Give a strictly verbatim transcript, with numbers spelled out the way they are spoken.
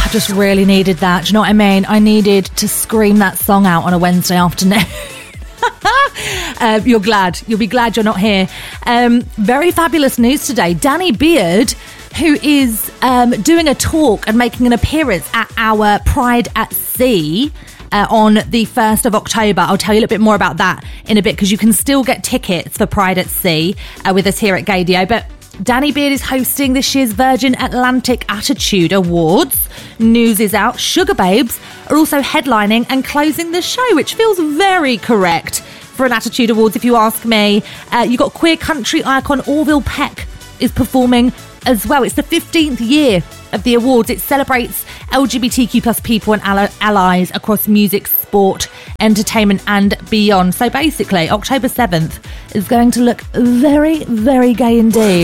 I just really needed that. Do you know what I mean? I needed to scream that song out on a Wednesday afternoon. uh, you're glad. You'll be glad you're not here. Um, very fabulous news today. Danny Beard, who is um, doing a talk and making an appearance at our Pride at Sea uh, on the first of October. I'll tell you a little bit more about that in a bit, because you can still get tickets for Pride at Sea uh, with us here at Gaydio. But Danny Beard is hosting this year's Virgin Atlantic Attitude Awards. News is out. Sugar Babes are also headlining and closing the show, which feels very correct for an Attitude Awards, if you ask me. Uh, you've got queer country icon Orville Peck is performing as well. It's the fifteenth year of the awards. It celebrates L G B T Q plus people and ally- allies across music, sport, entertainment and beyond. So basically, October seventh is going to look very, very gay indeed.